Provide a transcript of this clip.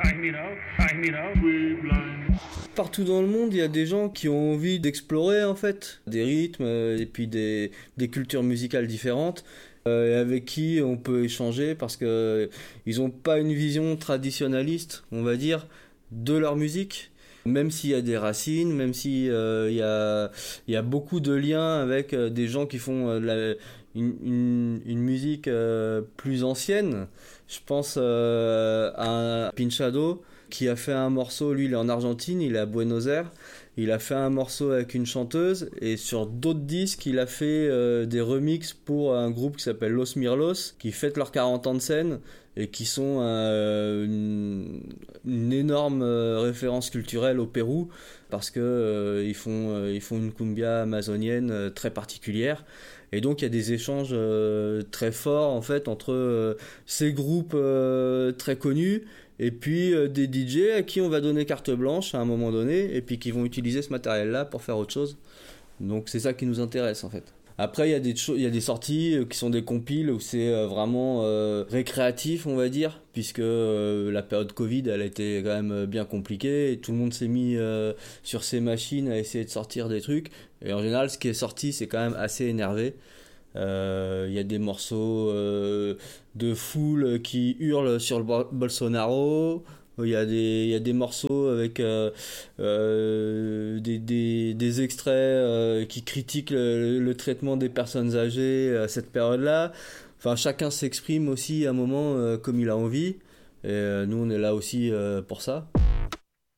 Partout dans le monde, il y a des gens qui ont envie d'explorer en fait des rythmes et puis des cultures musicales différentes et avec qui on peut échanger parce que ils ont pas une vision traditionnaliste, on va dire, de leur musique. Même s'il y a des racines, même si il y a beaucoup de liens avec des gens qui font une musique plus ancienne. Je pense à un Pinchado qui a fait un morceau, lui il est en Argentine, il est à Buenos Aires, il a fait un morceau avec une chanteuse et sur d'autres disques il a fait des remixes pour un groupe qui s'appelle Los Mirlos qui fête leurs 40 ans de scène et qui sont une énorme référence culturelle au Pérou parce que ils font une cumbia amazonienne très particulière et donc il y a des échanges très forts en fait entre ces groupes très connus et puis des DJ à qui on va donner carte blanche à un moment donné et puis qui vont utiliser ce matériel là pour faire autre chose. Donc c'est ça qui nous intéresse en fait. Après, il y a des sorties qui sont des compiles où c'est vraiment récréatif, on va dire, puisque la période Covid, elle a été quand même bien compliquée et tout le monde s'est mis sur ses machines à essayer de sortir des trucs. Et en général, ce qui est sorti, c'est quand même assez énervé. Il y a des morceaux de foule qui hurlent sur le Bolsonaro. Il y a des morceaux avec des extraits qui critiquent le traitement des personnes âgées à cette période-là. Enfin, chacun s'exprime aussi à un moment comme il a envie. Et nous, on est là aussi pour ça.